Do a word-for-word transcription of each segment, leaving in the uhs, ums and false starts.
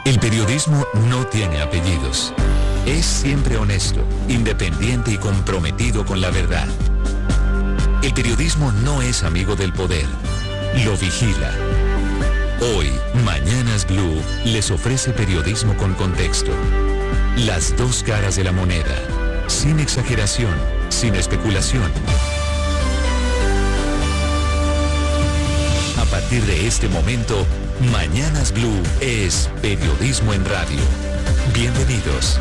El periodismo no tiene apellidos. Es siempre honesto, independiente y comprometido con la verdad. El periodismo no es amigo del poder, lo vigila. Hoy, Mañanas Blue les ofrece periodismo con contexto. Las dos caras de la moneda, sin exageración, sin especulación. A partir de este momento, Mañanas Blue es periodismo en radio. Bienvenidos.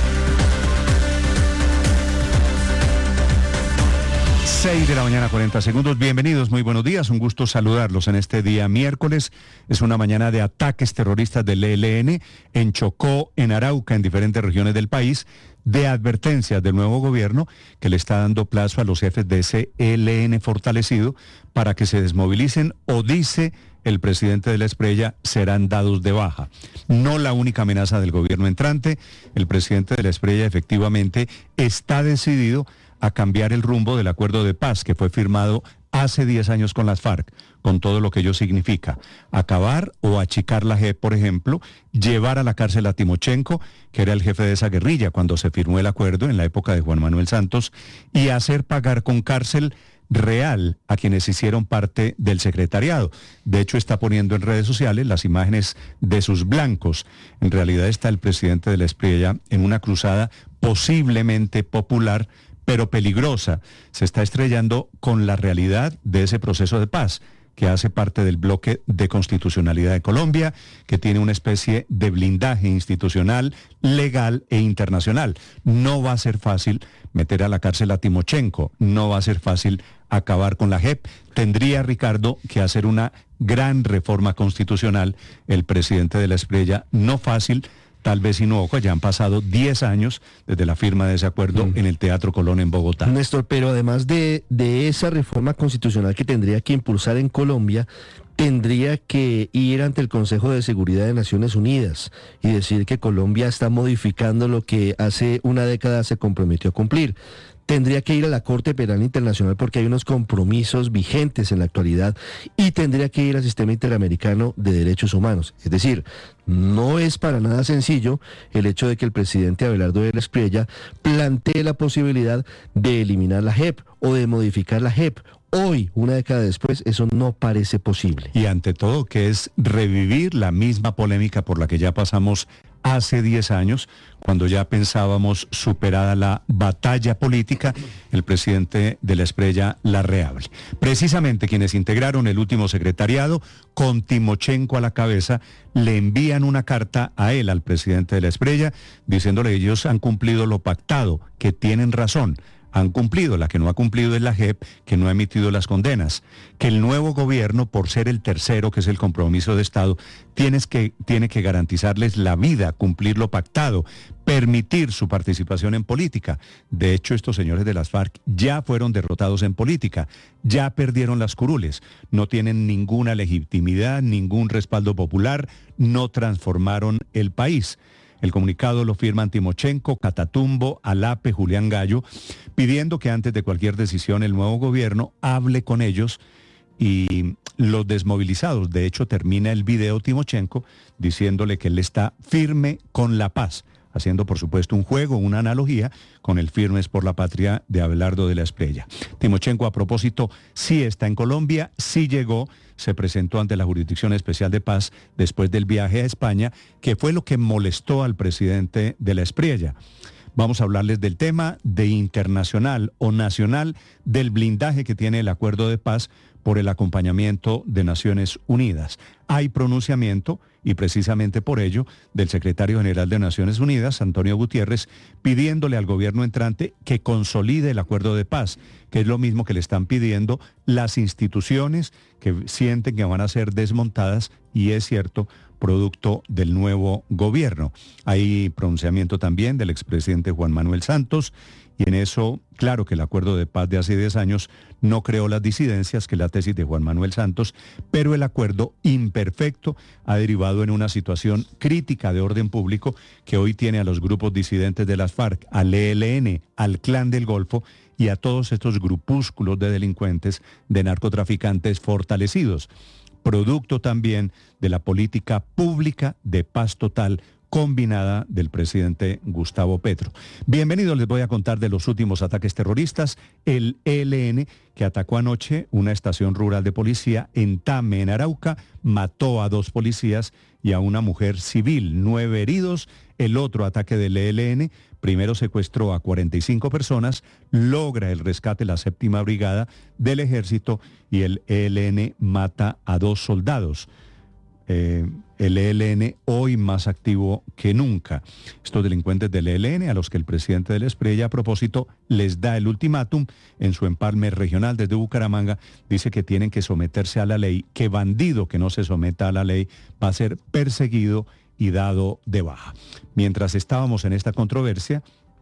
seis de la mañana, cuarenta segundos. Bienvenidos, muy buenos días. Un gusto saludarlos en este día miércoles. Es una mañana de ataques terroristas del E L N en Chocó, en Arauca, en diferentes regiones del país, de advertencias del nuevo gobierno que le está dando plazo a los jefes de ese E L N fortalecido para que se desmovilicen, o dice el presidente de la Espriella, serán dados de baja. No la única amenaza del gobierno entrante. El presidente de la Espriella efectivamente está decidido a cambiar el rumbo del acuerdo de paz que fue firmado hace diez años con las FARC, con todo lo que ello significa. Acabar o achicar la J E P, por ejemplo, llevar a la cárcel a Timochenko, que era el jefe de esa guerrilla cuando se firmó el acuerdo en la época de Juan Manuel Santos, y hacer pagar con cárcel real a quienes hicieron parte del secretariado. De hecho, está poniendo en redes sociales las imágenes de sus blancos. En realidad está el presidente de la Espriella en una cruzada posiblemente popular, pero peligrosa. Se está estrellando con la realidad de ese proceso de paz, que hace parte del bloque de constitucionalidad de Colombia, que tiene una especie de blindaje institucional, legal e internacional. No va a ser fácil meter a la cárcel a Timochenko, no va a ser fácil acabar con la J E P. Tendría, Ricardo, que hacer una gran reforma constitucional el presidente de la Espriella, no fácil, tal vez inocuo. Ya han pasado diez años desde la firma de ese acuerdo mm. en el Teatro Colón en Bogotá. Néstor, pero además de, de esa reforma constitucional que tendría que impulsar en Colombia, tendría que ir ante el Consejo de Seguridad de Naciones Unidas y decir que Colombia está modificando lo que hace una década se comprometió a cumplir. Tendría que ir a la Corte Penal Internacional porque hay unos compromisos vigentes en la actualidad, y tendría que ir al Sistema Interamericano de Derechos Humanos. Es decir, no es para nada sencillo el hecho de que el presidente Abelardo de la Espriella plantee la posibilidad de eliminar la J E P o de modificar la J E P. Hoy, una década después, eso no parece posible. Y ante todo, que es revivir la misma polémica por la que ya pasamos hace diez años, cuando ya pensábamos superada la batalla política, el presidente de la Espriella la reabre. Precisamente quienes integraron el último secretariado, con Timochenko a la cabeza, le envían una carta a él, al presidente de la Espriella, diciéndole que ellos han cumplido lo pactado, que tienen razón. Han cumplido, la que no ha cumplido es la J E P, que no ha emitido las condenas, que el nuevo gobierno, por ser el tercero, que es el compromiso de Estado, tienes que, tiene que garantizarles la vida, cumplir lo pactado, permitir su participación en política. De hecho, estos señores de las FARC ya fueron derrotados en política, ya perdieron las curules, no tienen ninguna legitimidad, ningún respaldo popular, no transformaron el país. El comunicado lo firman Timochenko, Catatumbo, Alape, Julián Gallo, pidiendo que antes de cualquier decisión el nuevo gobierno hable con ellos y los desmovilizados. De hecho, termina el video Timochenko diciéndole que él está firme con la paz, haciendo por supuesto un juego, una analogía con el Firmes por la Patria de Abelardo de la Espriella. Timochenko, a propósito, sí está en Colombia, sí llegó, se presentó ante la Jurisdicción Especial de Paz después del viaje a España, que fue lo que molestó al presidente de la Espriella. Vamos a hablarles del tema de internacional o nacional, del blindaje que tiene el acuerdo de paz por el acompañamiento de Naciones Unidas. Hay pronunciamiento, y precisamente por ello, del secretario general de Naciones Unidas, Antonio Gutiérrez, pidiéndole al gobierno entrante que consolide el acuerdo de paz, que es lo mismo que le están pidiendo las instituciones que sienten que van a ser desmontadas, y es cierto, producto del nuevo gobierno. Hay pronunciamiento también del expresidente Juan Manuel Santos, y en eso, claro que el acuerdo de paz de hace diez años no creó las disidencias, que es la tesis de Juan Manuel Santos, pero el acuerdo imperfecto ha derivado en una situación crítica de orden público que hoy tiene a los grupos disidentes de las FARC, al E L N, al Clan del Golfo y a todos estos grupúsculos de delincuentes, de narcotraficantes fortalecidos. producto también de la política pública de paz total combinada del presidente Gustavo Petro. Bienvenidos, les voy a contar de los últimos ataques terroristas. El E L N, que atacó anoche una estación rural de policía en Tame, en Arauca, mató a dos policías y a una mujer civil, nueve heridos. El otro ataque del E L N, primero secuestró a cuarenta y cinco personas, logra el rescate la séptima brigada del ejército y el E L N mata a dos soldados. Eh, el E L N hoy más activo que nunca. Estos delincuentes del E L N a los que el presidente del Espriella a propósito les da el ultimátum en su empalme regional desde Bucaramanga, dice que tienen que someterse a la ley, que bandido que no se someta a la ley va a ser perseguido y dado de baja. Mientras estábamos en esta controversia,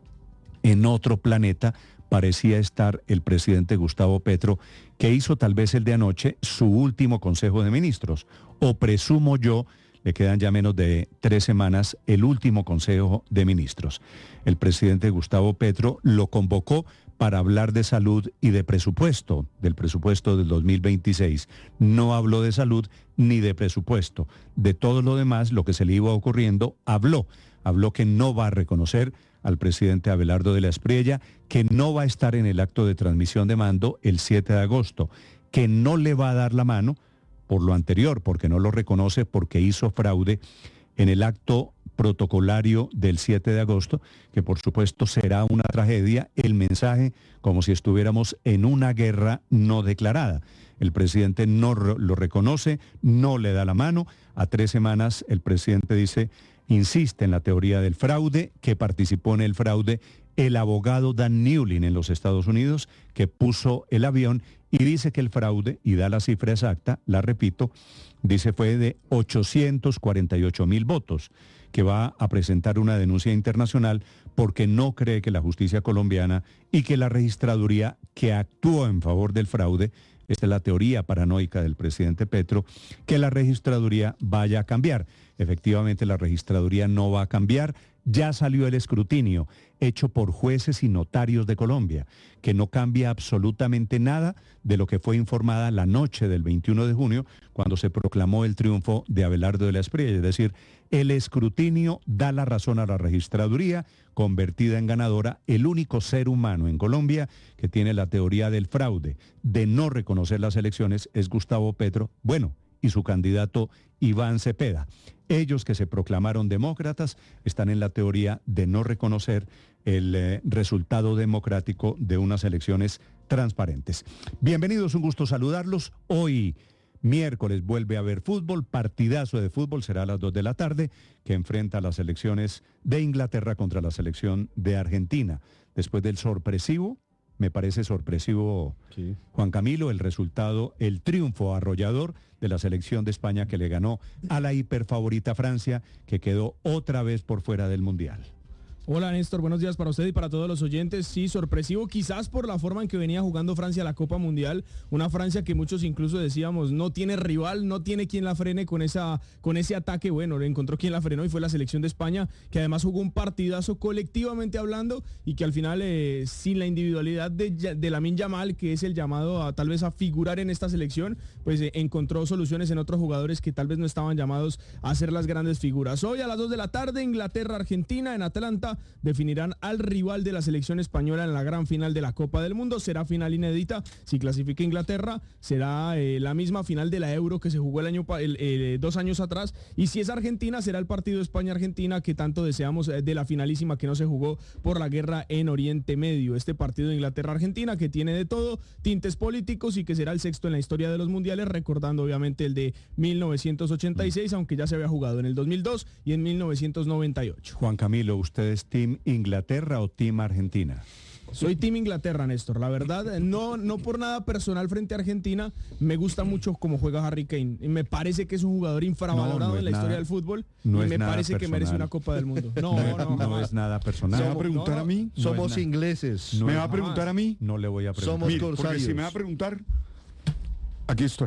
en otro planeta parecía estar el presidente Gustavo Petro, que hizo tal vez el de anoche su último Consejo de Ministros, o presumo yo, le quedan ya menos de tres semanas, el último Consejo de Ministros. El presidente Gustavo Petro lo convocó para hablar de salud y de presupuesto, del presupuesto del dos mil veintiséis. No habló de salud ni de presupuesto. De todo lo demás, lo que se le iba ocurriendo, habló. Habló que no va a reconocer al presidente Abelardo de la Espriella, que no va a estar en el acto de transmisión de mando el siete de agosto, que no le va a dar la mano por lo anterior, porque no lo reconoce, porque hizo fraude en el acto protocolario del siete de agosto, que por supuesto será una tragedia, el mensaje como si estuviéramos en una guerra no declarada. El presidente no lo reconoce, no le da la mano. A tres semanas el presidente dice, insiste en la teoría del fraude, que participó en el fraude el abogado Dan Newlin en los Estados Unidos, que puso el avión, y dice que el fraude, y da la cifra exacta, la repito, dice fue de ochocientos cuarenta y ocho mil votos, que va a presentar una denuncia internacional porque no cree que la justicia colombiana y que la registraduría que actuó en favor del fraude, esta es la teoría paranoica del presidente Petro, que la registraduría vaya a cambiar. Efectivamente, la registraduría no va a cambiar. Ya salió el escrutinio hecho por jueces y notarios de Colombia, que no cambia absolutamente nada de lo que fue informada la noche del veintiuno de junio, cuando se proclamó el triunfo de Abelardo de la Espriella. Es decir, el escrutinio da la razón a la registraduría, convertida en ganadora. El único ser humano en Colombia que tiene la teoría del fraude, de no reconocer las elecciones, es Gustavo Petro, bueno, y su candidato Iván Cepeda. Ellos que se proclamaron demócratas están en la teoría de no reconocer el eh, resultado democrático de unas elecciones transparentes. Bienvenidos, un gusto saludarlos. Hoy, miércoles, vuelve a haber fútbol, partidazo de fútbol, será a las dos de la tarde, que enfrenta las selecciones de Inglaterra contra la selección de Argentina. Después del sorpresivo, me parece sorpresivo, sí, Juan Camilo, el resultado, el triunfo arrollador de la selección de España, que le ganó a la hiperfavorita Francia, que quedó otra vez por fuera del Mundial. Hola Néstor, buenos días para usted y para todos los oyentes. Sí, sorpresivo quizás por la forma en que venía jugando Francia la Copa Mundial, una Francia que muchos incluso decíamos no tiene rival, no tiene quien la frene con esa con ese ataque. Bueno, le encontró quien la frenó y fue la selección de España, que además jugó un partidazo colectivamente hablando y que al final eh, sin la individualidad de, de Lamine Yamal, que es el llamado a tal vez a figurar en esta selección, pues eh, encontró soluciones en otros jugadores que tal vez no estaban llamados a ser las grandes figuras. Hoy a las dos de la tarde, Inglaterra-Argentina en Atlanta definirán al rival de la selección española en la gran final de la Copa del Mundo. Será final inédita. Si clasifica Inglaterra, será eh, la misma final de la Euro que se jugó el año el, eh, dos años atrás. Y si es Argentina, será el partido España-Argentina que tanto deseamos eh, de la finalísima que no se jugó por la guerra en Oriente Medio. Este partido de Inglaterra-Argentina que tiene de todo, tintes políticos y que será el sexto en la historia de los mundiales, recordando obviamente el de mil novecientos ochenta y seis, aunque ya se había jugado en el dos mil dos y en mil novecientos noventa y ocho. Juan Camilo, ¿ustedes Team Inglaterra o Team Argentina? Soy Team Inglaterra, Néstor. La verdad, no, no por nada personal frente a Argentina, me gusta mucho cómo juega Harry Kane. Y me parece que es un jugador infravalorado no, no en la nada, historia del fútbol no y me parece personal. que merece una Copa del Mundo. No, no, no, no es nada personal. ¿Me va a preguntar no, a mí? No somos no ingleses. No ¿Me va a preguntar a mí? No le voy a preguntar. Somos Mire, corsarios. porque si me va a preguntar, aquí estoy.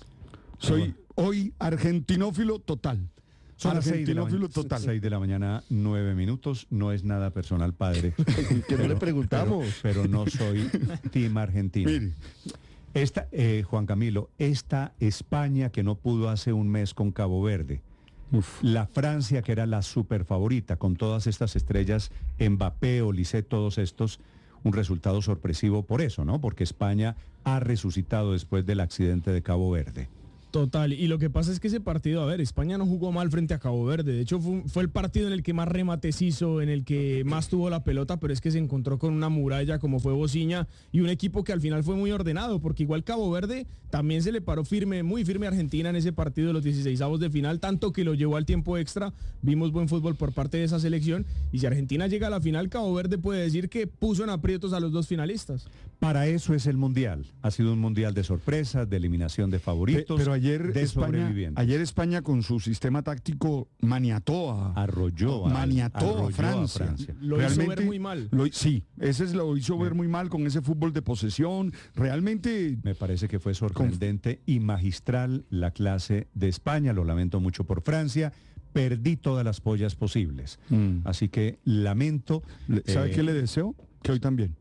Soy hoy argentinófilo total. Son las seis de, la total. seis de la mañana, nueve minutos. No es nada personal, padre. Que no le preguntamos. Pero, pero no soy Team Argentina. Mire, Esta, eh, Juan Camilo, esta España que no pudo hace un mes con Cabo Verde, uf, la Francia que era la super favorita con todas estas estrellas, Mbappé, Olise, todos estos, un resultado sorpresivo por eso, ¿no? Porque España ha resucitado después del accidente de Cabo Verde. Total, y lo que pasa es que ese partido, a ver, España no jugó mal frente a Cabo Verde, de hecho fue, fue el partido en el que más remates hizo, en el que más tuvo la pelota, pero es que se encontró con una muralla como fue Bociña y un equipo que al final fue muy ordenado, porque igual Cabo Verde también se le paró firme, muy firme a Argentina en ese partido de los dieciseisavos de final, tanto que lo llevó al tiempo extra, vimos buen fútbol por parte de esa selección, y si Argentina llega a la final, Cabo Verde puede decir que puso en aprietos a los dos finalistas. Para eso es el Mundial, ha sido un Mundial de sorpresas, de eliminación de favoritos. Pero ayer de España, ayer España con su sistema táctico maniató a, arrolló, maniató arrolló a, Francia. a Francia. Lo Realmente, hizo ver muy mal. Lo, sí, ese es, lo hizo ver muy mal con ese fútbol de posesión. Realmente... Me parece que fue sorprendente y magistral la clase de España. Lo lamento mucho por Francia. Perdí todas las pollas posibles. Mm. Así que lamento. ¿Sabe eh, qué le deseo? Que hoy también.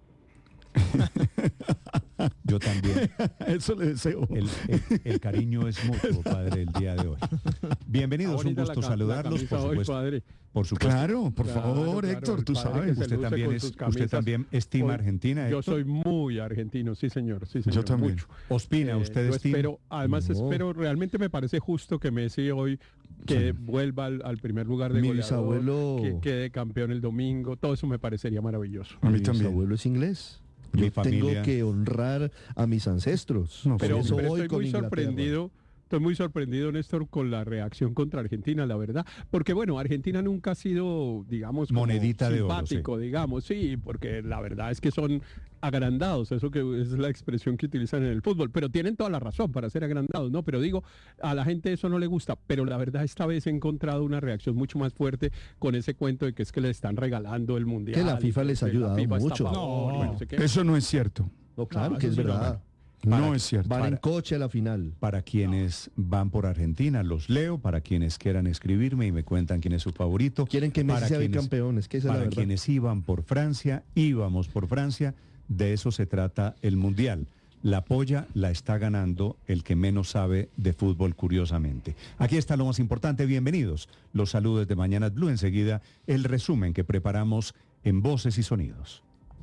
Yo también. Eso le deseo. El, el, el cariño es mutuo, padre, el día de hoy. Bienvenidos, un gusto la, saludarlos, la por supuesto. Hoy, por supuesto. Claro, por claro, favor, claro, Héctor, tú sabes. Usted también, es, usted también estima hoy, Argentina, Héctor. Yo soy muy argentino, sí señor, sí señor. Yo también. Mucho. Ospina, usted eh, estima. Espero, además no. espero, realmente me parece justo que Messi hoy que sí. vuelva al, al primer lugar de Mi goleador, bisabuelo... que quede campeón el domingo, todo eso me parecería maravilloso. A mí Mi también. Mi bisabuelo es inglés. Yo Mi familia... tengo que honrar a mis ancestros. No, pero, pero estoy muy sorprendido, estoy muy sorprendido, Néstor, con la reacción contra Argentina, la verdad. Porque, bueno, Argentina nunca ha sido, digamos, como monedita simpático, de oro, sí. digamos, sí, porque la verdad es que son agrandados, eso que es la expresión que utilizan en el fútbol, pero tienen toda la razón para ser agrandados, ¿no? Pero digo, a la gente eso no le gusta, pero la verdad esta vez he encontrado una reacción mucho más fuerte con ese cuento de que es que le están regalando el Mundial. Que la FIFA les ha ayudado mucho. Favor, no, bueno, no sé eso no es cierto. No, claro no, que es verdad. Para, no es cierto. Van para, en coche a la final. Para quienes van por Argentina, los leo. Para quienes quieran escribirme y me cuentan quién es su favorito. Quieren que Messi sea bicampeón, es que esa es la Para verdad. quienes iban por Francia, íbamos por Francia. De eso se trata el Mundial. La polla la está ganando el que menos sabe de fútbol, curiosamente. Aquí está lo más importante. Bienvenidos. Los saludos de Mañanas Blue. Enseguida el resumen que preparamos en Voces y Sonidos.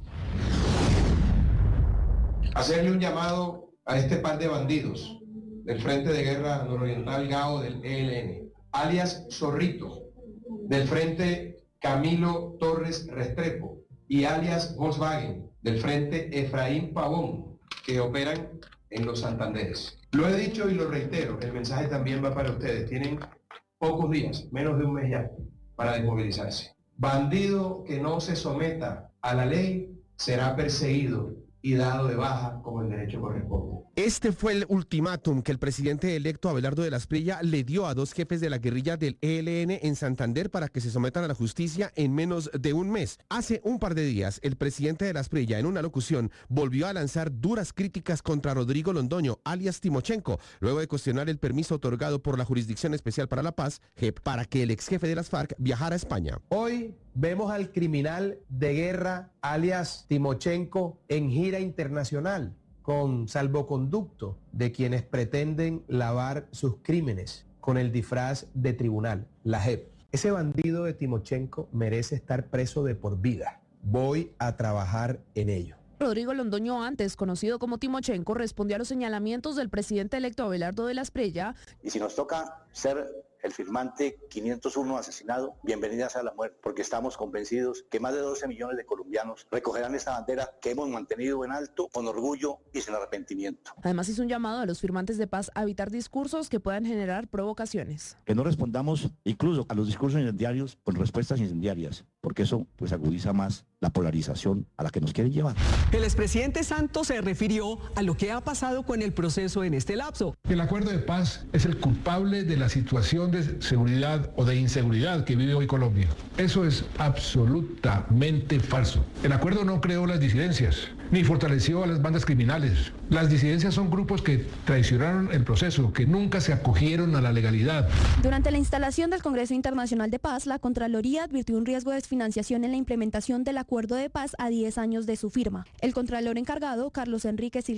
Hacerle un llamado a este par de bandidos del Frente de Guerra Nororiental Gao del E L N, alias Zorrito, del Frente Camilo Torres Restrepo y alias Volkswagen, del Frente Efraín Pavón, que operan en los Santanderes. Lo he dicho y lo reitero, el mensaje también va para ustedes. Tienen pocos días, menos de un mes ya, para desmovilizarse. Bandido que no se someta a la ley será perseguido y dado de baja como el derecho corresponde. Este fue el ultimátum que el presidente electo Abelardo de la Espriella le dio a dos jefes de la guerrilla del E L N en Santander para que se sometan a la justicia en menos de un mes. Hace un par de días, el presidente de la Espriella, en una locución, volvió a lanzar duras críticas contra Rodrigo Londoño, alias Timochenko, luego de cuestionar el permiso otorgado por la Jurisdicción Especial para la Paz, J E P, para que el ex jefe de las FARC viajara a España. Hoy vemos al criminal de guerra, alias Timochenko, en gira internacional, con salvoconducto de quienes pretenden lavar sus crímenes con el disfraz de tribunal, la J E P. Ese bandido de Timochenko merece estar preso de por vida. Voy a trabajar en ello. Rodrigo Londoño, antes conocido como Timochenko, respondió a los señalamientos del presidente electo Abelardo de la Espriella. Y si nos toca ser el firmante quinientos uno asesinado, bienvenidas a la muerte, porque estamos convencidos que más de doce millones de colombianos recogerán esta bandera que hemos mantenido en alto, con orgullo y sin arrepentimiento. Además hizo un llamado a los firmantes de paz a evitar discursos que puedan generar provocaciones. Que no respondamos incluso a los discursos incendiarios con respuestas incendiarias, porque eso pues agudiza más la polarización a la que nos quieren llevar. El expresidente Santos se refirió a lo que ha pasado con el proceso en este lapso. El acuerdo de paz es el culpable de la situación de seguridad o de inseguridad que vive hoy Colombia. Eso es absolutamente falso. El acuerdo no creó las disidencias, ni fortaleció a las bandas criminales. Las disidencias son grupos que traicionaron el proceso, que nunca se acogieron a la legalidad. Durante la instalación del Congreso Internacional de Paz, la Contraloría advirtió un riesgo de desfinanciación en la implementación del acuerdo de paz a diez años de su firma. El contralor encargado, Carlos Enrique Silgado.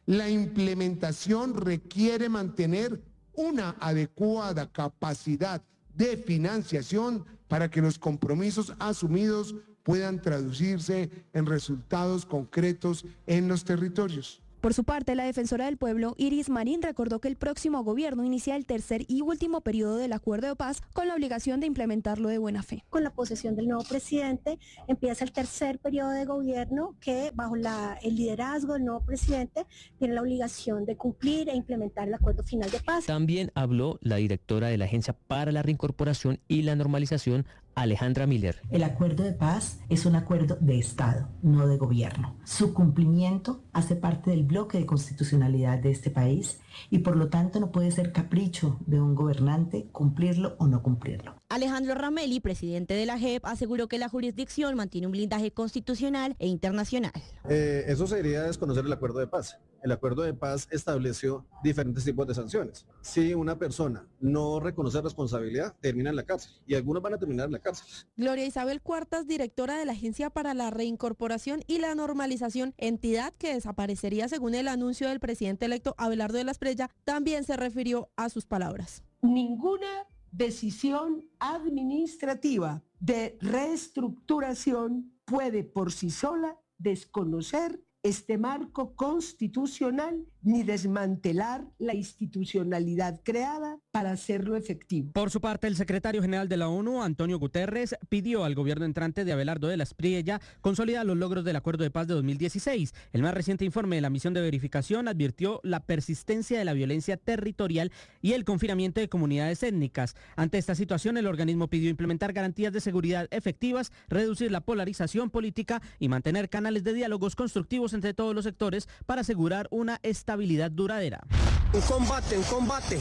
La implementación requiere mantener una adecuada capacidad de financiación para que los compromisos asumidos puedan traducirse en resultados concretos en los territorios. Por su parte, la defensora del pueblo, Iris Marín, recordó que el próximo gobierno inicia el tercer y último periodo del acuerdo de paz con la obligación de implementarlo de buena fe. Con la posesión del nuevo presidente empieza el tercer periodo de gobierno que, bajo la, el liderazgo del nuevo presidente, tiene la obligación de cumplir e implementar el acuerdo final de paz. También habló la directora de la Agencia para la Reincorporación y la Normalización, Alejandra Miller. El acuerdo de paz es un acuerdo de Estado, no de gobierno. Su cumplimiento hace parte del bloque de constitucionalidad de este país y por lo tanto no puede ser capricho de un gobernante cumplirlo o no cumplirlo. Alejandro Ramelli, presidente de la J E P, aseguró que la jurisdicción mantiene un blindaje constitucional e internacional. Eh, eso sería desconocer el acuerdo de paz. El acuerdo de paz estableció diferentes tipos de sanciones. Si una persona no reconoce responsabilidad, termina en la cárcel y algunos van a terminar en la cárcel. Gloria Isabel Cuartas, directora de la Agencia para la Reincorporación y la Normalización, entidad que desaparecería según el anuncio del presidente electo Abelardo de la Espriella, también se refirió a sus palabras. Ninguna decisión administrativa de reestructuración puede por sí sola desconocer este marco constitucional ni desmantelar la institucionalidad creada para hacerlo efectivo. Por su parte, el secretario general de la ONU, Antonio Guterres, pidió al gobierno entrante de Abelardo de la Espriella consolidar los logros del Acuerdo de Paz de dos mil dieciséis. El más reciente informe de la misión de verificación advirtió la persistencia de la violencia territorial y el confinamiento de comunidades étnicas. Ante esta situación, el organismo pidió implementar garantías de seguridad efectivas, reducir la polarización política y mantener canales de diálogos constructivos entre todos los sectores para asegurar una estabilidad duradera. Un combate, un combate.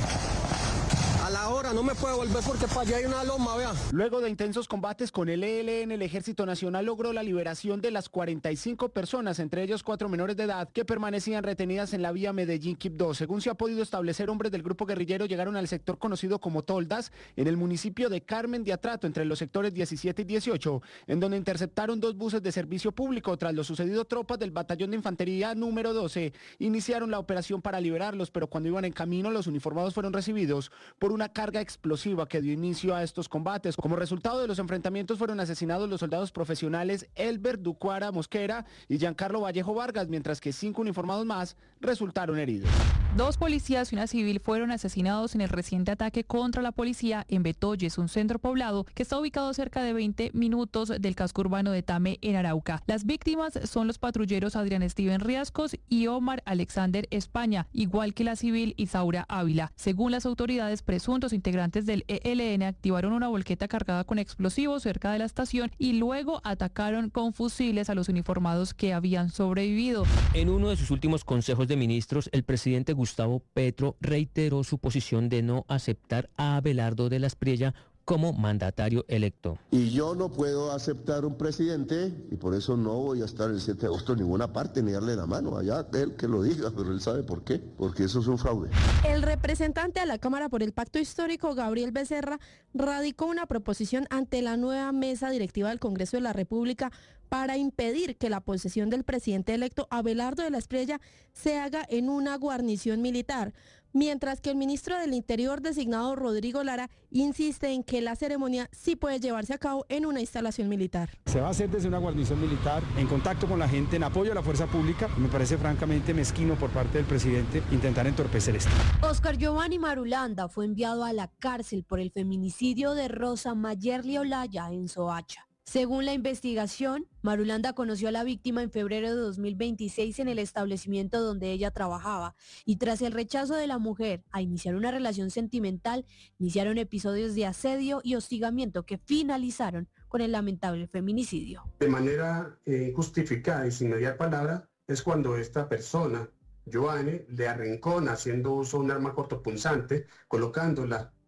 A la hora no me puedo volver porque para allá hay una loma, vea. Luego de intensos combates con el E L N, el Ejército Nacional logró la liberación de las cuarenta y cinco personas, entre ellos cuatro menores de edad, que permanecían retenidas en la vía Medellín-Quibdó. Según se ha podido establecer, hombres del grupo guerrillero llegaron al sector conocido como Toldas, en el municipio de Carmen de Atrato, entre los sectores diecisiete y dieciocho, en donde interceptaron dos buses de servicio público. Tras lo sucedido, tropas del batallón de infantería número doce iniciaron la operación para liberarlos, pero cuando iban en camino, los uniformados fueron recibidos por una carga explosiva que dio inicio a estos combates. Como resultado de los enfrentamientos fueron asesinados los soldados profesionales Elber Ducuara Mosquera y Giancarlo Vallejo Vargas, mientras que cinco uniformados más resultaron heridos. Dos policías y una civil fueron asesinados en el reciente ataque contra la policía en Betoyes, un centro poblado que está ubicado cerca de veinte minutos del casco urbano de Tame, en Arauca. Las víctimas son los patrulleros Adrián Steven Riascos y Omar Alexander España, igual que la civil Isaura Ávila. Según las autoridades, presuntos integrantes del E L N activaron una volqueta cargada con explosivos cerca de la estación y luego atacaron con fusiles a los uniformados que habían sobrevivido. En uno de sus últimos consejos de ministros, el presidente Gustavo Petro reiteró su posición de no aceptar a Abelardo de la Espriella como mandatario electo. Y yo no puedo aceptar un presidente y por eso no voy a estar el siete de agosto en ninguna parte ni darle la mano. Allá él que lo diga, pero él sabe por qué, porque eso es un fraude. El representante a la Cámara por el Pacto Histórico, Gabriel Becerra, radicó una proposición ante la nueva mesa directiva del Congreso de la República para impedir que la posesión del presidente electo Abelardo de la Espriella se haga en una guarnición militar, mientras que el ministro del Interior designado Rodrigo Lara insiste en que la ceremonia sí puede llevarse a cabo en una instalación militar. Se va a hacer desde una guarnición militar, en contacto con la gente, en apoyo a la fuerza pública. Me parece francamente mezquino por parte del presidente intentar entorpecer esto. Oscar Giovanni Marulanda fue enviado a la cárcel por el feminicidio de Rosa Mayerly Olaya en Soacha. Según la investigación, Marulanda conoció a la víctima en febrero de dos mil veintiséis en el establecimiento donde ella trabajaba y tras el rechazo de la mujer a iniciar una relación sentimental, iniciaron episodios de asedio y hostigamiento que finalizaron con el lamentable feminicidio. De manera eh, justificada y sin mediar palabra es cuando esta persona, Giovanni, le arrincona haciendo uso de un arma cortopunzante, colocándola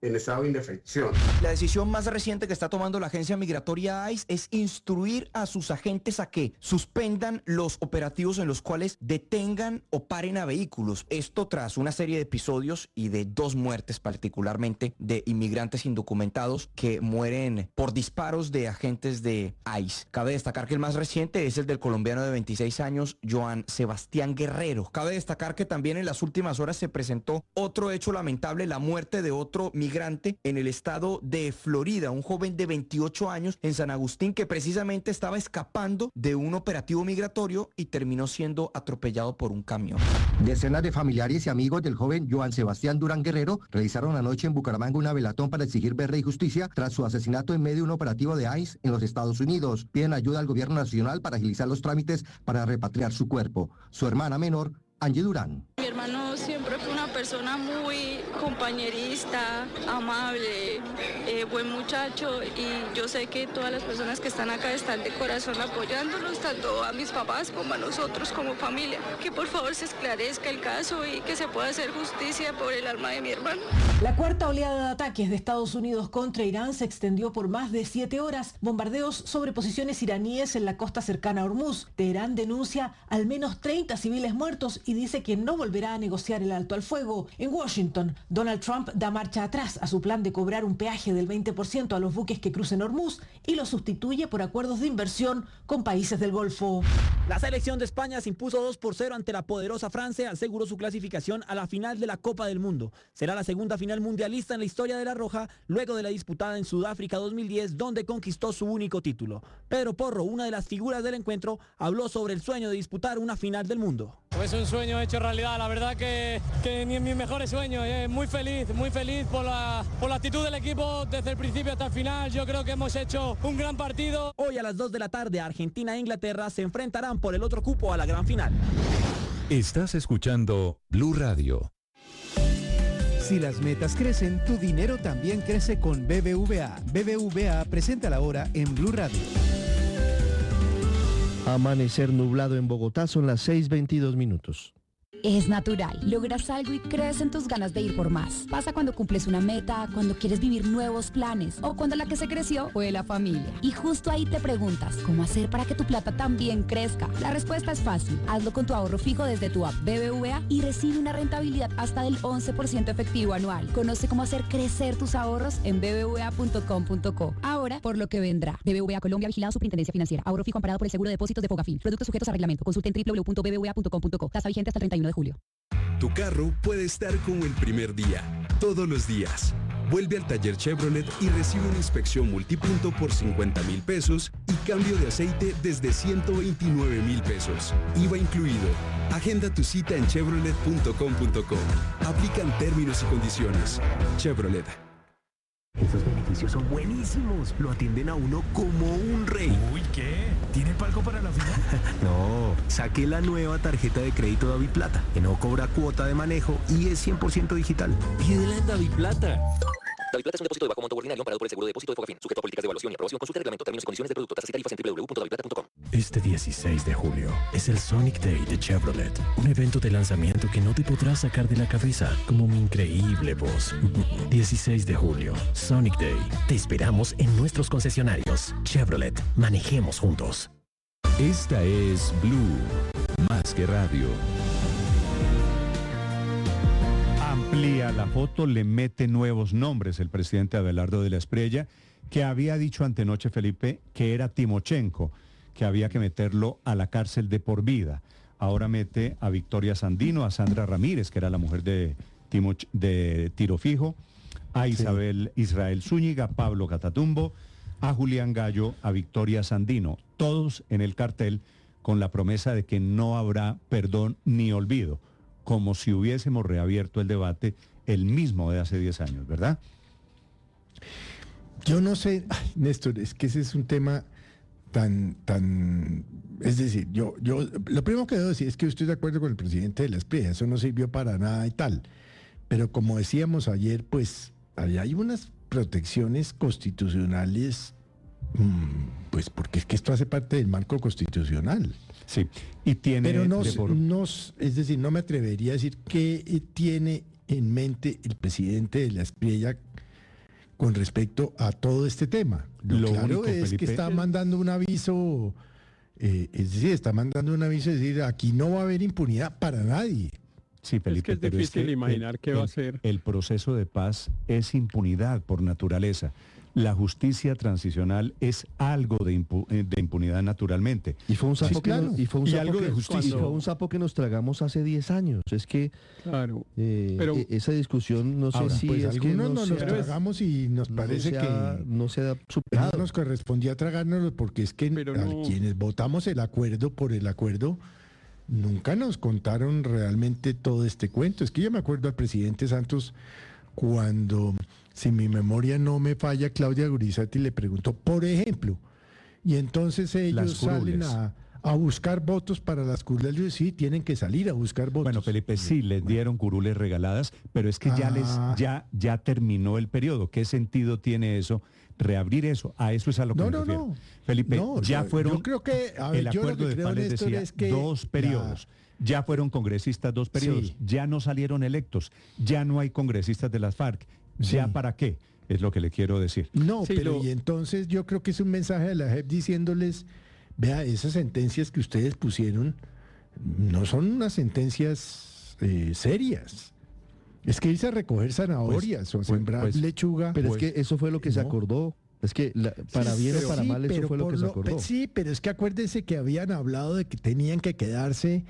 en estado de indefensión. La decisión más reciente que está tomando la agencia migratoria ICE es instruir a sus agentes a que suspendan los operativos en los cuales detengan o paren a vehículos. Esto tras una serie de episodios y de dos muertes particularmente de inmigrantes indocumentados que mueren por disparos de agentes de ICE. Cabe destacar que el más reciente es el del colombiano de veintiséis años, Joan Sebastián Guerrero. Cabe destacar que también en las últimas horas se presentó otro hecho lamentable, la muerte de otro migrante en el estado de Florida, un joven de veintiocho años en San Agustín que precisamente estaba escapando de un operativo migratorio y terminó siendo atropellado por un camión. Decenas de familiares y amigos del joven Joan Sebastián Durán Guerrero realizaron anoche en Bucaramanga una velatón para exigir verdad y justicia tras su asesinato en medio de un operativo de ICE en los Estados Unidos. Piden ayuda al gobierno nacional para agilizar los trámites para repatriar su cuerpo. Su hermana menor, Angie Durán. Mi hermano siempre fue una persona muy compañerista, amable, eh, buen muchacho, y yo sé que todas las personas que están acá están de corazón apoyándonos, tanto a mis papás como a nosotros como familia. Que por favor se esclarezca el caso y que se pueda hacer justicia por el alma de mi hermano. La cuarta oleada de ataques de Estados Unidos contra Irán se extendió por más de siete horas. Bombardeos sobre posiciones iraníes en la costa cercana a Hormuz. Teherán denuncia al menos treinta civiles muertos y dice que no volverá a negociar el alto al fuego. En Washington, Donald Trump da marcha atrás a su plan de cobrar un peaje del veinte por ciento a los buques que crucen Hormuz y lo sustituye por acuerdos de inversión con países del Golfo. La selección de España se impuso dos por cero ante la poderosa Francia, aseguró su clasificación a la final de la Copa del Mundo. Será la segunda final mundialista en la historia de la Roja, luego de la disputada en Sudáfrica dos mil diez, donde conquistó su único título. Pedro Porro, una de las figuras del encuentro, habló sobre el sueño de disputar una final del mundo. Es un sueño hecho realidad, la verdad que, que ni en mis mejores sueños, eh, muy feliz, muy feliz por la, por la actitud del equipo desde el principio hasta el final. Yo creo que hemos hecho un gran partido. Hoy a las dos de la tarde Argentina e Inglaterra se enfrentarán por el otro cupo a la gran final. Estás escuchando Blue Radio. Si las metas crecen, tu dinero también crece con B B V A. B B V A presenta la hora en Blue Radio. Amanecer nublado en Bogotá, son las seis veintidós minutos. Es natural. Logras algo y crecen tus ganas de ir por más. Pasa cuando cumples una meta, cuando quieres vivir nuevos planes o cuando la que se creció fue la familia. Y justo ahí te preguntas, ¿cómo hacer para que tu plata también crezca? La respuesta es fácil. Hazlo con tu ahorro fijo desde tu app B B V A y recibe una rentabilidad hasta del once por ciento efectivo anual. Conoce cómo hacer crecer tus ahorros en b b v a punto com punto co. Ahora, por lo que vendrá. B B V A Colombia, vigilado Superintendencia Financiera. Ahorro fijo amparado por el Seguro de Depósitos de Fogafín. Productos sujetos a reglamento. Consulte en w w w punto b b v a punto com punto co. Tasa vigente hasta el treinta y uno de julio. Tu carro puede estar como el primer día, todos los días. Vuelve al taller Chevrolet y recibe una inspección multipunto por cincuenta mil pesos y cambio de aceite desde ciento veintinueve mil pesos. I V A incluido. Agenda tu cita en chevrolet punto com punto co. Aplican términos y condiciones. Chevrolet. Esos beneficios son buenísimos. Lo atienden a uno como un rey. Uy, ¿qué? ¿Tiene palco para la final? No, saqué la nueva tarjeta de crédito DaviPlata, que no cobra cuota de manejo y es cien por ciento digital. Pídela en DaviPlata. DaviPlata es un depósito de bajo monto ordinario amparado por el Seguro de Depósito de Fogafín, sujeto a políticas de evaluación y aprobación. Consulta el reglamento, términos y condiciones del producto, tasas y tarifas en w w w punto daviplata punto com. Este dieciséis de julio es el Sonic Day de Chevrolet, un evento de lanzamiento que no te podrás sacar de la cabeza, como mi increíble voz. dieciséis de julio, Sonic Day. Te esperamos en nuestros concesionarios. Chevrolet, manejemos juntos. Esta es Blue, más que radio. Amplía la foto, le mete nuevos nombres el presidente Abelardo de la Espriella, que había dicho antenoche, Felipe, que era Timochenko, que había que meterlo a la cárcel de por vida. Ahora mete a Victoria Sandino, a Sandra Ramírez, que era la mujer de, Timo, de Tiro Fijo, a Isabel sí. Israel Zúñiga, Pablo Catatumbo, a Julián Gallo, a Victoria Sandino, todos en el cartel con la promesa de que no habrá perdón ni olvido, como si hubiésemos reabierto el debate el mismo de hace diez años, ¿verdad? Yo no sé, ay, Néstor, es que ese es un tema tan, tan, es decir, yo, yo, lo primero que debo decir es que estoy de acuerdo con el presidente de la Espriella, eso no sirvió para nada y tal, pero como decíamos ayer, pues, hay unas protecciones constitucionales, mmm, pues porque es que esto hace parte del marco constitucional. Sí, y tiene... Pero no, por... no, es decir, no me atrevería a decir qué tiene en mente el presidente de la Espriella con respecto a todo este tema. Lo, Lo claro único, es Felipe, que está mandando un aviso, eh, es decir, está mandando un aviso, es decir, aquí no va a haber impunidad para nadie. Sí, Felipe, es pero difícil que imaginar el, qué va a el- ser. El proceso de paz es impunidad por naturaleza. La justicia transicional es algo de, impu- eh, de impunidad naturalmente. Y fue un sapo, Sí, que, claro. nos, y fue un Y sapo algo que- de justicia. y fue un sapo que nos tragamos hace diez años. Es que Claro, eh, pero- e- esa discusión no sé Ahora, si pues es que algunos no nos se los ha- tragamos y nos no parece se ha- que no se ha no superado. nos correspondía tragárnoslos porque es que Pero a no- quienes votamos el acuerdo por el acuerdo nunca nos contaron realmente todo este cuento. Es que yo me acuerdo al presidente Santos cuando, si mi memoria no me falla, Claudia Gurizati le preguntó, por ejemplo, y entonces ellos Las salen curules. a, a buscar votos para las curules. Yo, sí, tienen que salir a buscar votos. Bueno, Felipe, sí, les dieron curules regaladas, pero es que ya les Ah. ya ya terminó el periodo. ¿Qué sentido tiene eso? Reabrir eso. A eso es a lo que No, me no, refiero. no. Felipe, No, ya yo- fueron. yo creo que, a ver, el yo lo acuerdo que de creo, paz les Néstor, decía es que dos periodos. Ya fueron congresistas dos periodos. Sí. Ya no salieron electos. Ya no hay congresistas de las FARC. ¿Ya Sí. para qué? Es lo que le quiero decir. No, Sí, pero lo- y entonces yo creo que es un mensaje de la J E P diciéndoles, vea, esas sentencias que ustedes pusieron no son unas sentencias eh, serias. Es que irse a recoger zanahorias o a pues- sembrar pues- lechuga. Pero pues, es que eso fue lo que se no. acordó. Es que la- para Sí, bien pero- o para sí, mal eso pero fue lo por que se lo- acordó. pe- Sí, pero es que acuérdense que habían hablado de que tenían que quedarse,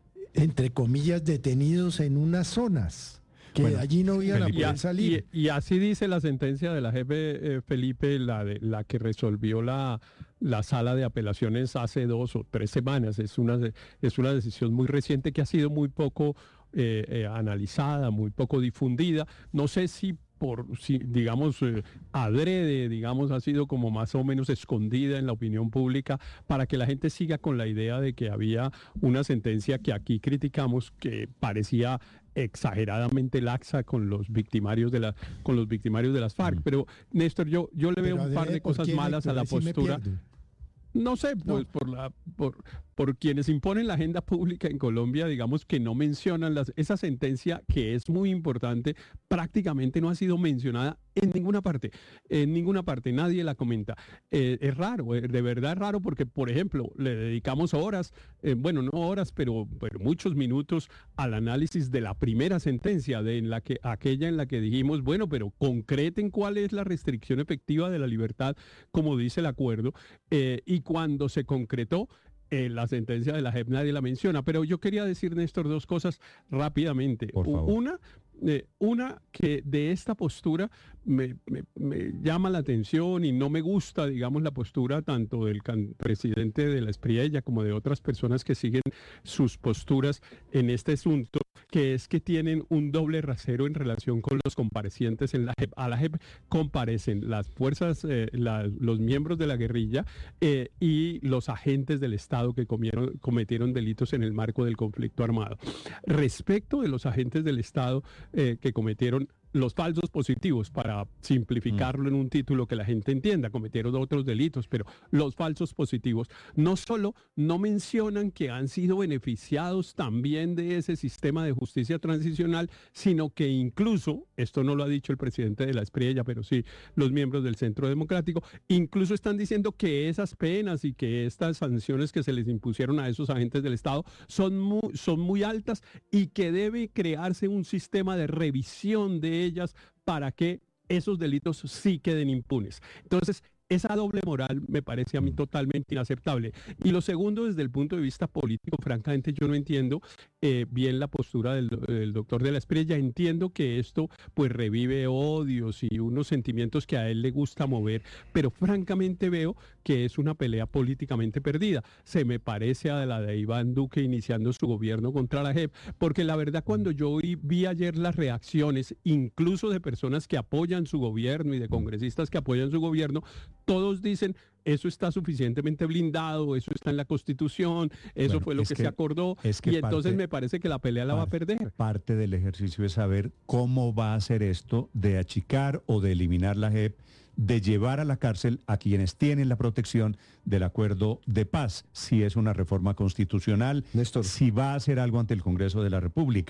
entre comillas, detenidos en unas zonas, que Bueno, allí no iban a Felipe, Y, poder a- salir. y- y así dice la sentencia de la jefe eh, Felipe, la de la que resolvió la, la sala de apelaciones hace dos o tres semanas. Es una, de- es una decisión muy reciente que ha sido muy poco eh, eh, analizada, muy poco difundida. No sé si por, si, digamos, eh, adrede, digamos, ha sido como más o menos escondida en la opinión pública para que la gente siga con la idea de que había una sentencia que aquí criticamos que parecía exageradamente laxa con los victimarios de la con los victimarios de las FARC. Pero Néstor, yo yo le veo Pero un par adrede, de ¿por cosas quién? malas a Pero la ahí sí me postura. pierdo. No sé, pues por la por, por quienes imponen la agenda pública en Colombia, digamos que no mencionan las, esa sentencia que es muy importante, prácticamente no ha sido mencionada en ninguna parte, en ninguna parte, nadie la comenta. Eh, es raro, eh, de verdad es raro porque, por ejemplo, le dedicamos horas, eh, bueno, no horas, pero, pero muchos minutos al análisis de la primera sentencia, de en la que, aquella en la que dijimos, bueno, pero concreten cuál es la restricción efectiva de la libertad, como dice el acuerdo, eh, y cuando se concretó, eh, la sentencia de la J E P nadie la menciona. Pero yo quería decir, Néstor, dos cosas rápidamente. Por favor. Una, eh, una que de esta postura me, me- me llama la atención y no me gusta, digamos, la postura tanto del can- presidente de la Espriella como de otras personas que siguen sus posturas en este asunto, que es que tienen un doble rasero en relación con los comparecientes en la J E P. A la J E P comparecen las fuerzas, eh, la- los miembros de la guerrilla eh, y los agentes del Estado que comieron- cometieron delitos en el marco del conflicto armado. Respecto de los agentes del Estado eh, que cometieron los falsos positivos, para simplificarlo en un título que la gente entienda, cometieron otros delitos, pero los falsos positivos no solo no mencionan que han sido beneficiados también de ese sistema de justicia transicional, sino que incluso, esto no lo ha dicho el presidente de la Espriella, pero sí los miembros del Centro Democrático, incluso están diciendo que esas penas y que estas sanciones que se les impusieron a esos agentes del Estado son muy, son muy altas y que debe crearse un sistema de revisión de ellas para que esos delitos sí queden impunes. Entonces, esa doble moral me parece a mí totalmente inaceptable. Y lo segundo, desde el punto de vista político, francamente yo no entiendo eh, bien la postura del, del doctor de la Espriella. Entiendo que esto pues revive odios y unos sentimientos que a él le gusta mover, pero francamente veo que es una pelea políticamente perdida. Se me parece a la de Iván Duque iniciando su gobierno contra la J E P, porque la verdad cuando yo vi, vi ayer las reacciones, incluso de personas que apoyan su gobierno y de congresistas que apoyan su gobierno, todos dicen, eso está suficientemente blindado, eso está en la Constitución, eso Bueno, fue lo es que, que- se acordó, es que y entonces parte- me parece que la pelea la va a perder. Parte del ejercicio es saber cómo va a ser esto de achicar o de eliminar la J E P, de llevar a la cárcel a quienes tienen la protección del acuerdo de paz, si es una reforma constitucional, si va a hacer algo ante el Congreso de la República.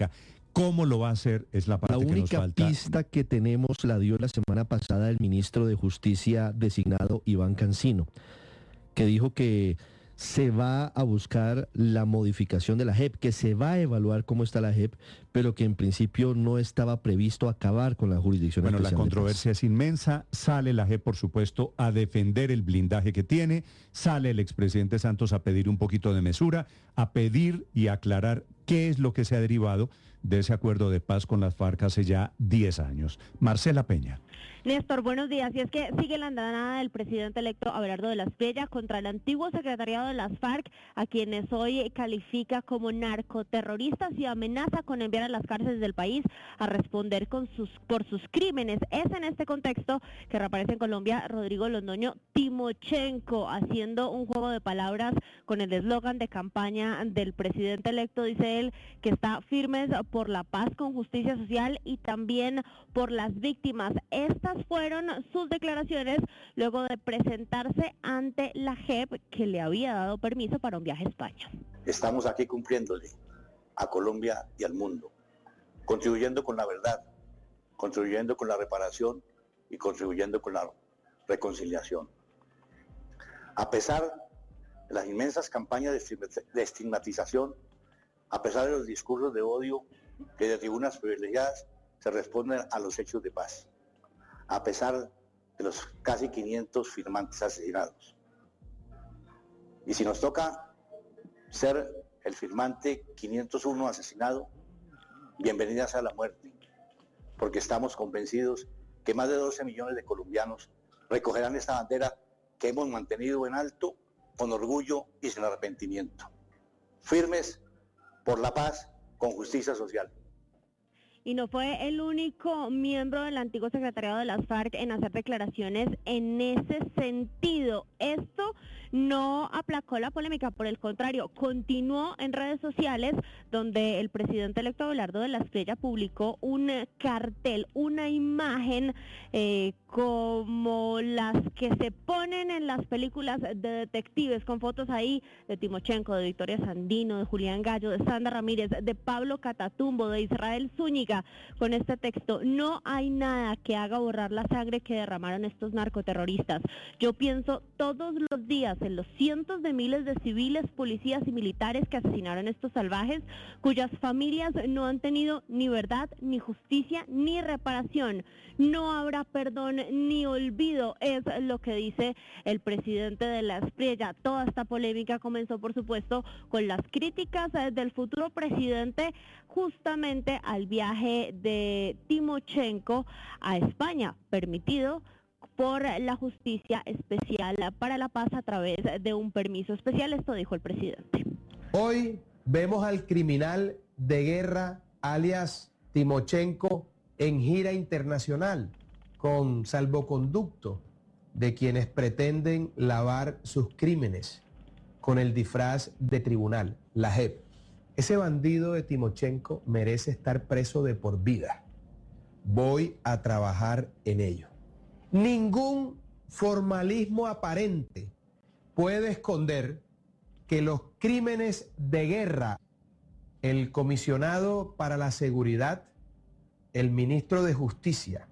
¿Cómo lo va a hacer? Es la parte La que nos única falta. pista que tenemos la dio la semana pasada el ministro de Justicia designado Iván Cancino, que dijo que se va a buscar la modificación de la J E P, que se va a evaluar cómo está la J E P, pero que en principio no estaba previsto acabar con la jurisdicción Bueno, la especial de paz. controversia es inmensa. Sale la J E P, por supuesto, a defender el blindaje que tiene. Sale el expresidente Santos a pedir un poquito de mesura, a pedir y aclarar qué es lo que se ha derivado de ese acuerdo de paz con las FARC hace ya diez años. Marcela Peña. Néstor, buenos días. Y es que sigue la andanada del presidente electo Abelardo de la Espriella contra el antiguo secretariado de las FARC, a quienes hoy califica como narcoterroristas y amenaza con enviar a las cárceles del país a responder con sus, por sus crímenes. Es en este contexto que reaparece en Colombia Rodrigo Londoño Timochenko, haciendo un juego de palabras con el eslogan de campaña del presidente electo. Dice él que está firmes por la paz con justicia social y también por las víctimas. Estas fueron sus declaraciones luego de presentarse ante la J E P, que le había dado permiso para un viaje a España. Estamos aquí cumpliéndole a Colombia y al mundo, contribuyendo con la verdad, contribuyendo con la reparación y contribuyendo con la reconciliación. A pesar de las inmensas campañas de estigmatización, a pesar de los discursos de odio que de tribunas privilegiadas se responden a los hechos de paz, a pesar de los casi quinientos firmantes asesinados. Y si nos toca ser el firmante quinientos uno asesinado, bienvenida sea la muerte, porque estamos convencidos que más de doce millones de colombianos recogerán esta bandera que hemos mantenido en alto, con orgullo y sin arrepentimiento. Firmes por la paz con justicia social. Y no fue el único miembro del antiguo secretariado de las FARC en hacer declaraciones en ese sentido. Esto no aplacó la polémica, por el contrario, continuó en redes sociales, donde el presidente electo Abelardo de la Espriella publicó un cartel, una imagen eh, como las que se ponen en las películas de detectives, con fotos ahí de Timochenko, de Victoria Sandino, de Julián Gallo, de Sandra Ramírez, de Pablo Catatumbo, de Israel Zúñiga, con este texto: no hay nada que haga borrar la sangre que derramaron estos narcoterroristas. Yo pienso todos los días en los cientos de miles de civiles, policías y militares que asesinaron a estos salvajes, cuyas familias no han tenido ni verdad, ni justicia, ni reparación. No habrá perdón ni olvido, es lo que dice el presidente de la Espriella. Toda esta polémica comenzó, por supuesto, con las críticas del futuro presidente justamente al viaje de Timochenko a España, permitido por la Justicia Especial para la Paz a través de un permiso especial. Esto dijo el presidente. Hoy vemos al criminal de guerra, alias Timochenko, en gira internacional, con salvoconducto de quienes pretenden lavar sus crímenes con el disfraz de tribunal, la J E P. Ese bandido de Timochenko merece estar preso de por vida. Voy a trabajar en ello. Ningún formalismo aparente puede esconder que los crímenes de guerra, el comisionado para la seguridad, el ministro de Justicia,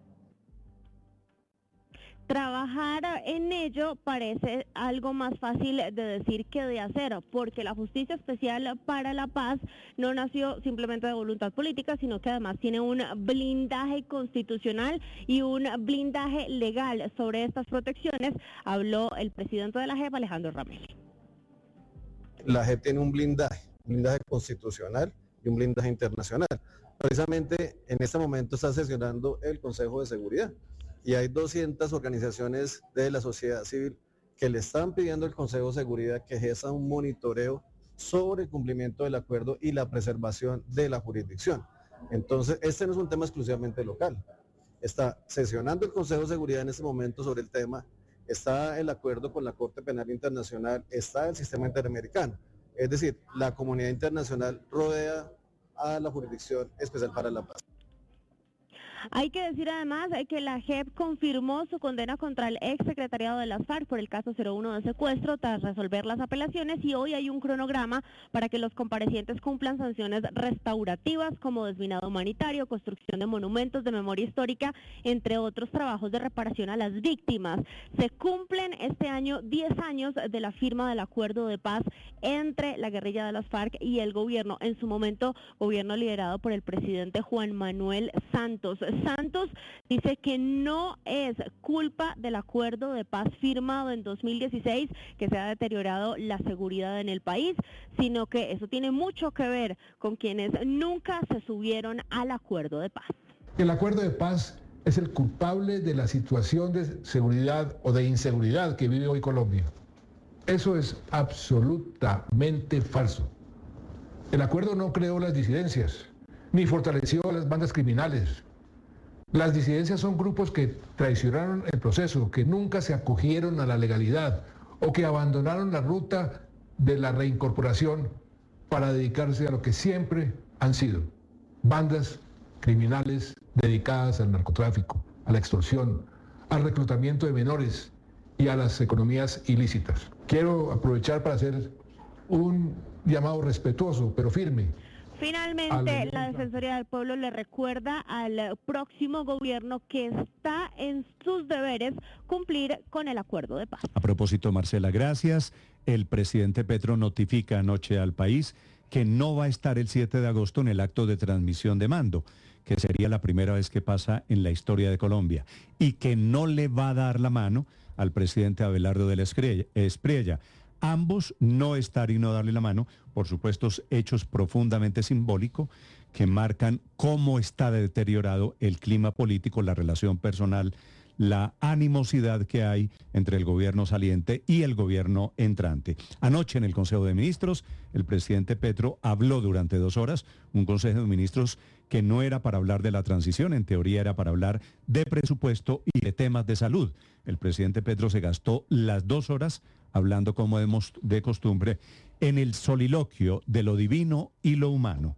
trabajar en ello parece algo más fácil de decir que de hacer, porque la Justicia Especial para la Paz no nació simplemente de voluntad política, sino que además tiene un blindaje constitucional y un blindaje legal. Sobre estas protecciones habló el presidente de la J E P, Alejandro Ramírez. La J E P tiene un blindaje, un blindaje constitucional y un blindaje internacional. Precisamente en este momento está sesionando el Consejo de Seguridad. Y hay doscientas organizaciones de la sociedad civil que le están pidiendo al Consejo de Seguridad que ejerza un monitoreo sobre el cumplimiento del acuerdo y la preservación de la jurisdicción. Entonces, este no es un tema exclusivamente local. Está sesionando el Consejo de Seguridad en este momento sobre el tema, está el acuerdo con la Corte Penal Internacional, está el sistema interamericano. Es decir, la comunidad internacional rodea a la Jurisdicción Especial para la Paz. Hay que decir además que la J E P confirmó su condena contra el ex secretariado de las FARC por el caso cero uno de secuestro tras resolver las apelaciones, y hoy hay un cronograma para que los comparecientes cumplan sanciones restaurativas como desminado humanitario, construcción de monumentos de memoria histórica, entre otros trabajos de reparación a las víctimas. Se cumplen este año diez años de la firma del acuerdo de paz entre la guerrilla de las FARC y el gobierno, en su momento gobierno liderado por el presidente Juan Manuel Santos. Santos dice que no es culpa del acuerdo de paz firmado en dos mil dieciséis que se ha deteriorado la seguridad en el país, sino que eso tiene mucho que ver con quienes nunca se subieron al acuerdo de paz. El acuerdo de paz es el culpable de la situación de seguridad o de inseguridad que vive hoy Colombia. Eso es absolutamente falso. El acuerdo no creó las disidencias, ni fortaleció a las bandas criminales. Las disidencias son grupos que traicionaron el proceso, que nunca se acogieron a la legalidad o que abandonaron la ruta de la reincorporación para dedicarse a lo que siempre han sido: bandas criminales dedicadas al narcotráfico, a la extorsión, al reclutamiento de menores y a las economías ilícitas. Quiero aprovechar para hacer un llamado respetuoso, pero firme. Finalmente, la Defensoría del Pueblo le recuerda al próximo gobierno que está en sus deberes cumplir con el acuerdo de paz. A propósito, Marcela, gracias. El presidente Petro notifica anoche al país que no va a estar el siete de agosto en el acto de transmisión de mando, que sería la primera vez que pasa en la historia de Colombia, y que no le va a dar la mano al presidente Abelardo de la Espriella. Ambos no estar y no darle la mano, por supuesto, hechos profundamente simbólicos que marcan cómo está deteriorado el clima político, la relación personal, la animosidad que hay entre el gobierno saliente y el gobierno entrante. Anoche en el Consejo de Ministros, el presidente Petro habló durante dos horas, un Consejo de Ministros que no era para hablar de la transición, en teoría era para hablar de presupuesto y de temas de salud. El presidente Petro se gastó las dos horas hablando como de, de costumbre en el soliloquio de lo divino y lo humano.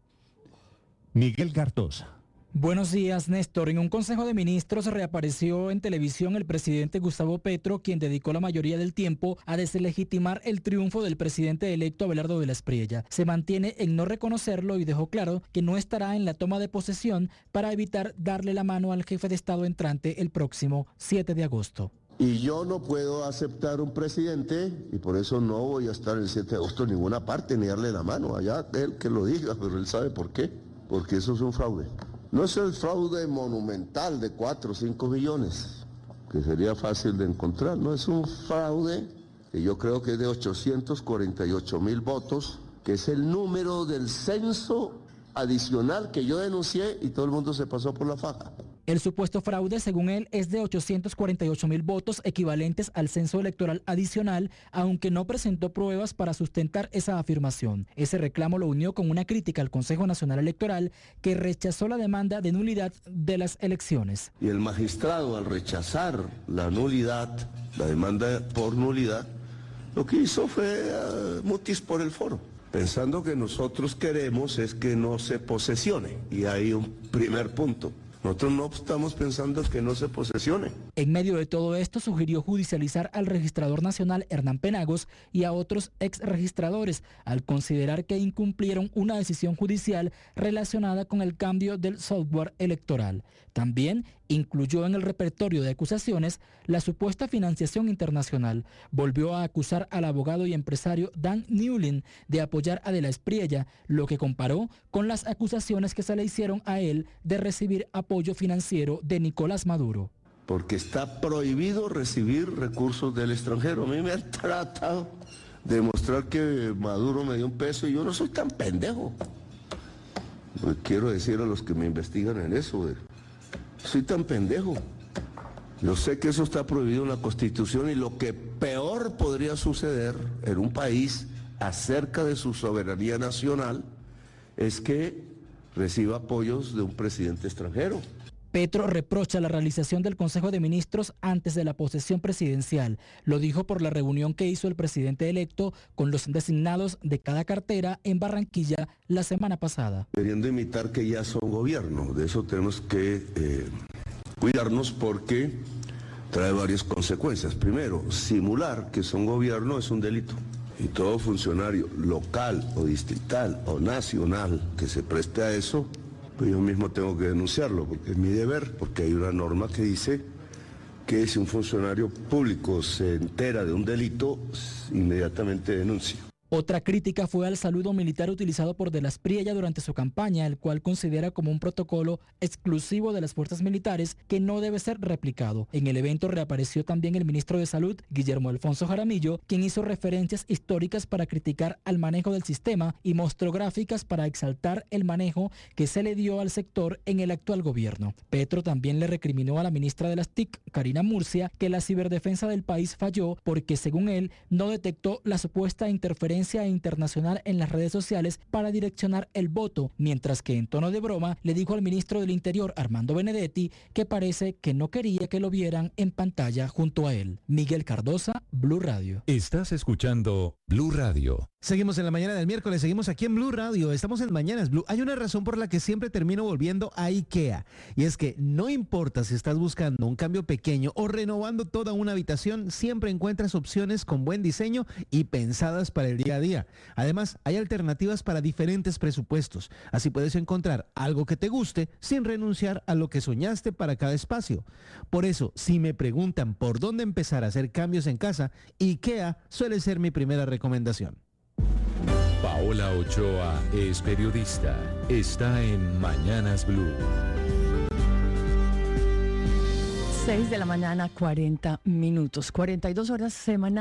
Miguel Gartosa. Buenos días, Néstor. En un Consejo de Ministros reapareció en televisión el presidente Gustavo Petro, quien dedicó la mayoría del tiempo a deslegitimar el triunfo del presidente electo Abelardo de la Espriella. Se mantiene en no reconocerlo y dejó claro que no estará en la toma de posesión para evitar darle la mano al jefe de Estado entrante el próximo siete de agosto. Y yo no puedo aceptar un presidente, y por eso no voy a estar el siete de agosto en ninguna parte, ni darle la mano. Allá él que lo diga, pero él sabe por qué. Porque eso es un fraude. No es el fraude monumental de cuatro o cinco millones, que sería fácil de encontrar. No, es un fraude que yo creo que es de ochocientos cuarenta y ocho mil votos, que es el número del censo adicional que yo denuncié y todo el mundo se pasó por la faja. El supuesto fraude, según él, es de ochocientos cuarenta y ocho mil votos equivalentes al censo electoral adicional, aunque no presentó pruebas para sustentar esa afirmación. Ese reclamo lo unió con una crítica al Consejo Nacional Electoral, que rechazó la demanda de nulidad de las elecciones. Y el magistrado, al rechazar la nulidad, la demanda por nulidad, lo que hizo fue uh, mutis por el foro, pensando que nosotros queremos es que no se posesione. Y hay un primer punto. Nosotros no estamos pensando que no se posesione. En medio de todo esto, sugirió judicializar al registrador nacional Hernán Penagos y a otros ex registradores, al considerar que incumplieron una decisión judicial relacionada con el cambio del software electoral. También incluyó en el repertorio de acusaciones la supuesta financiación internacional. Volvió a acusar al abogado y empresario Dan Newlin de apoyar a De la Espriella, lo que comparó con las acusaciones que se le hicieron a él de recibir apoyo financiero de Nicolás Maduro. Porque está prohibido recibir recursos del extranjero. A mí me han tratado de demostrar que Maduro me dio un peso y yo no soy tan pendejo. Pues quiero decir a los que me investigan en eso, de, soy tan pendejo. Yo sé que eso está prohibido en la Constitución y lo que peor podría suceder en un país acerca de su soberanía nacional es que reciba apoyos de un presidente extranjero. Petro reprocha la realización del Consejo de Ministros antes de la posesión presidencial. Lo dijo por la reunión que hizo el presidente electo con los designados de cada cartera en Barranquilla la semana pasada. Queriendo imitar que ya son gobierno, de eso tenemos que eh, cuidarnos porque trae varias consecuencias. Primero, simular que son gobierno es un delito. Y todo funcionario local o distrital o nacional que se preste a eso, pues yo mismo tengo que denunciarlo, porque es mi deber, porque hay una norma que dice que si un funcionario público se entera de un delito, inmediatamente denuncia. Otra crítica fue al saludo militar utilizado por De la Espriella durante su campaña, el cual considera como un protocolo exclusivo de las fuerzas militares que no debe ser replicado. En el evento reapareció también el ministro de Salud, Guillermo Alfonso Jaramillo, quien hizo referencias históricas para criticar al manejo del sistema y mostró gráficas para exaltar el manejo que se le dio al sector en el actual gobierno. Petro también le recriminó a la ministra de las T I C, Karina Murcia, que la ciberdefensa del país falló porque, según él, no detectó la supuesta interferencia internacional en las redes sociales para direccionar el voto, mientras que en tono de broma le dijo al ministro del Interior, Armando Benedetti, que parece que no quería que lo vieran en pantalla junto a él. Miguel Cardosa, Blue Radio. Estás escuchando Blue Radio. Seguimos en la mañana del miércoles, seguimos aquí en Blue Radio, estamos en Mañanas Blue. Hay una razón por la que siempre termino volviendo a IKEA, y es que no importa si estás buscando un cambio pequeño o renovando toda una habitación, siempre encuentras opciones con buen diseño y pensadas para el día a día. Además, hay alternativas para diferentes presupuestos, así puedes encontrar algo que te guste sin renunciar a lo que soñaste para cada espacio. Por eso, si me preguntan por dónde empezar a hacer cambios en casa, IKEA suele ser mi primera recomendación. Paola Ochoa es periodista. Está en Mañanas Blue. seis de la mañana, cuarenta minutos, cuarenta y dos horas semanales.